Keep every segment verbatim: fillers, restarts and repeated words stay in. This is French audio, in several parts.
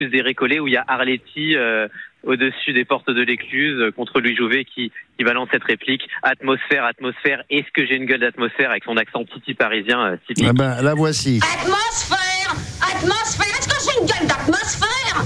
des Récollets où il y a Arletty euh, au-dessus des portes de l'écluse euh, contre Louis Jouvet qui, qui balance cette réplique « Atmosphère, atmosphère, est-ce que j'ai une gueule d'atmosphère ?» avec son accent titi parisien euh, typique. Ah ben, la voici. Atmosphère, atmosphère, est-ce que j'ai une gueule d'atmosphère?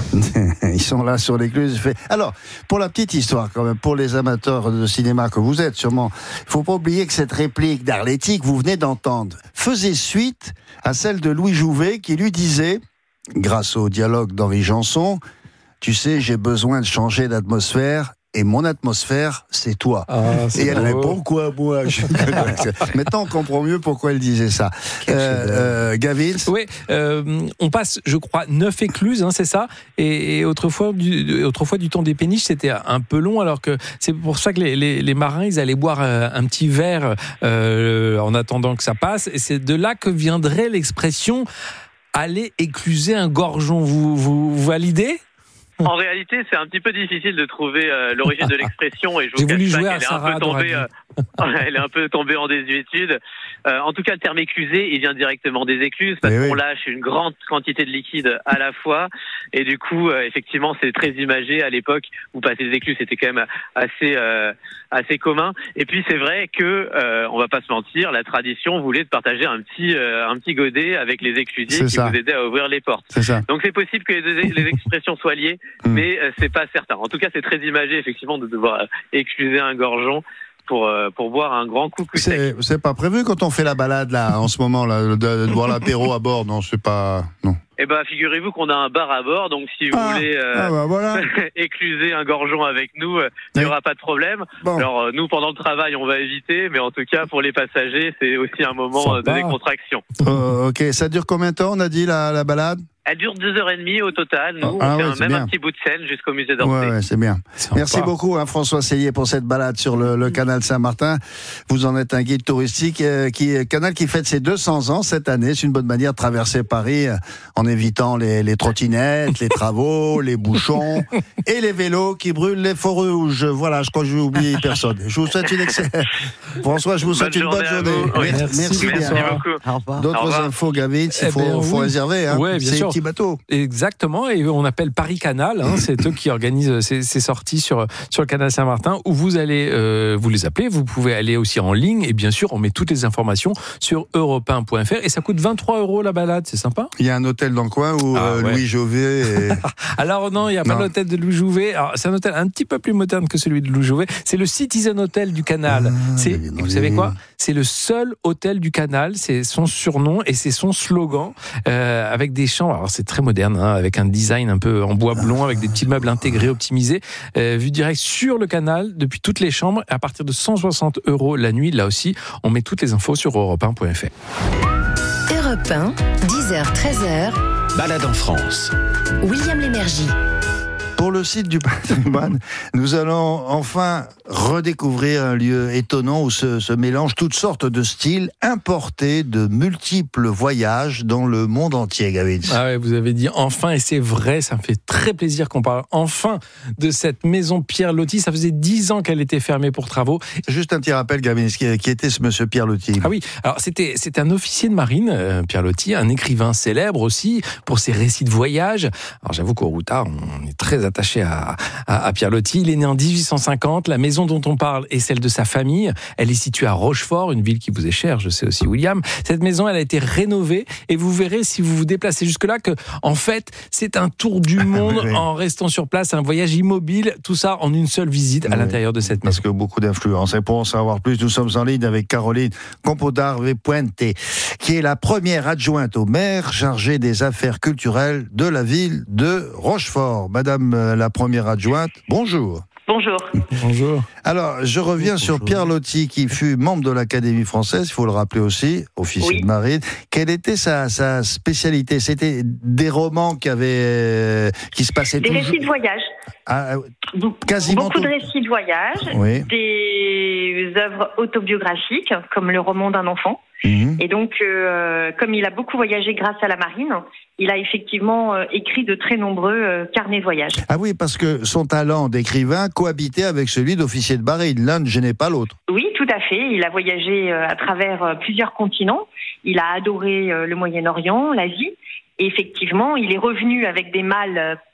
Ils sont là sur l'écluse. Alors, pour la petite histoire, quand même, pour les amateurs de cinéma que vous êtes, sûrement, il ne faut pas oublier que cette réplique d'Arletty que vous venez d'entendre faisait suite à celle de Louis Jouvet qui lui disait, grâce au dialogue d'Henri Janson, « Tu sais, j'ai besoin de changer d'atmosphère. Et mon atmosphère, c'est toi. Ah, » et elle beau. répond quoi, moi? Maintenant, on comprend mieux pourquoi elle disait ça. Euh, euh, Gavin? Oui, euh, on passe, je crois, neuf écluses, hein, c'est ça. Et, et autrefois, du, autrefois, du temps des péniches, c'était un peu long, alors que c'est pour ça que les, les, les marins, ils allaient boire un, un petit verre euh, en attendant que ça passe. Et c'est de là que viendrait l'expression « aller écluser un gorgeon ». Vous, vous, vous validez? En réalité, c'est un petit peu difficile de trouver euh, l'origine de l'expression et je vous cache pas qu'elle est un peu tombée, euh, elle est un peu tombée en désuétude. Euh, en tout cas, le terme éclusé, il vient directement des écluses parce oui, qu'on oui. lâche une grande quantité de liquide à la fois et du coup, euh, effectivement, c'est très imagé à l'époque où passer des écluses c'était quand même assez euh, assez commun. Et puis c'est vrai que euh, on va pas se mentir, la tradition voulait de partager un petit euh, un petit godet avec les éclusiers c'est qui ça. vous aidaient à ouvrir les portes. C'est Donc c'est possible que les, les expressions soient liées. Mmh. Mais euh, c'est pas certain. En tout cas, c'est très imagé effectivement de devoir euh, écluser un gorgeon pour euh, pour boire un grand coup. C'est, c'est pas prévu quand on fait la balade là en ce moment là de, de boire l'apéro à bord. Non, c'est pas non. Eh ben, figurez-vous qu'on a un bar à bord, donc si vous ah, voulez euh, ah bah voilà. écluser un gorgeon avec nous, il n'y oui. aura pas de problème. Bon. Alors euh, nous, pendant le travail, on va éviter, mais en tout cas pour les passagers, c'est aussi un moment euh, de décontraction. Euh, ok, ça dure combien de temps, on a dit la, la balade? Elle dure deux heures et demie au total. Nous, ah, on fait ouais, un, même bien. un petit bout de scène jusqu'au musée d'Orsay. Ouais, ouais, c'est bien. Sympa. Merci beaucoup, hein, François Sellier, pour cette balade sur le, le canal Saint-Martin. Vous en êtes un guide touristique, euh, qui canal qui fête ses deux cents ans cette année. C'est une bonne manière de traverser Paris euh, en évitant les, les trottinettes, les travaux, les bouchons et les vélos qui brûlent les feux rouges. Voilà, je crois que je vais oublier personne. Je vous souhaite une excellente. François, je vous souhaite bonne une bonne journée. Oui. Merci, merci, merci beaucoup. D'autres infos, Gavin, il faut, eh ben, faut oui. réserver. Hein. Ouais, bien c'est sûr. Bateau. Exactement, et on appelle Paris Canal, hein, c'est eux qui organisent ces, ces sorties sur, sur le canal Saint-Martin, où vous allez euh, vous les appeler, vous pouvez aller aussi en ligne, et bien sûr, on met toutes les informations sur europe un point f r, et ça coûte vingt-trois euros la balade, c'est sympa. Il y a un hôtel dans le coin où ah, euh, ouais. Louis Jouvet est... Alors non, il n'y a pas l'hôtel de Louis Jouvet, alors, c'est un hôtel un petit peu plus moderne que celui de Louis Jouvet, c'est le Citizen Hotel du canal. Ah, c'est, vous savez quoi? C'est le seul hôtel du canal, c'est son surnom, et c'est son slogan, euh, avec des chambres, alors c'est très moderne, hein, avec un design un peu en bois blond, avec des petits meubles intégrés, optimisés, euh, vue direct sur le canal, depuis toutes les chambres, à partir de cent soixante euros la nuit. Là aussi, on met toutes les infos sur europe un point f r. Europe un, dix heures treize heures. Balade en France. William Lémergie. Pour le site du patrimoine, nous allons enfin redécouvrir un lieu étonnant où se, se mélangent toutes sortes de styles importés de multiples voyages dans le monde entier, Gavin. Ah ouais, vous avez dit enfin, et c'est vrai, ça me fait très plaisir qu'on parle enfin de cette maison Pierre Loti. Ça faisait dix ans qu'elle était fermée pour travaux. Juste un petit rappel, Gavin, qui, qui était ce monsieur Pierre Loti? Ah oui, alors c'était, c'était un officier de marine, euh, Pierre Loti, un écrivain célèbre aussi pour ses récits de voyage. Alors j'avoue qu'au Routard, on est très attaché à, à, à Pierre Loti. Il est né en dix-huit cent cinquante. La maison dont on parle est celle de sa famille. Elle est située à Rochefort, une ville qui vous est chère, je sais aussi, William. Cette maison, elle a été rénovée et vous verrez, si vous vous déplacez jusque-là, que en fait, c'est un tour du monde oui, oui. en restant sur place, un voyage immobile, tout ça en une seule visite à oui, l'intérieur de cette maison. Parce que beaucoup d'influence. Et pour en savoir plus, nous sommes en ligne avec Caroline Compodarve-Puente, qui est la première adjointe au maire chargée des affaires culturelles de la ville de Rochefort. Madame la première adjointe, bonjour. Bonjour. Bonjour. Alors, je reviens Bonjour. sur Pierre Loti, qui fut membre de l'Académie française, il faut le rappeler aussi, officier oui. de marine. Quelle était sa, sa spécialité? C'était des romans qui avaient, qui se passaient Des toujours... récits de voyage. Ah, quasiment Beaucoup tout... de récits de voyage, oui. des œuvres autobiographiques, comme Le roman d'un enfant. Mmh. Et donc, euh, comme il a beaucoup voyagé grâce à la marine, il a effectivement euh, écrit de très nombreux euh, carnets de voyage. Ah oui, parce que son talent d'écrivain cohabitait avec celui d'officier de marine. L'un ne gênait pas l'autre. Oui, tout à fait. Il a voyagé euh, à travers euh, plusieurs continents. Il a adoré euh, le Moyen-Orient, l'Asie. Et effectivement, il est revenu avec des malles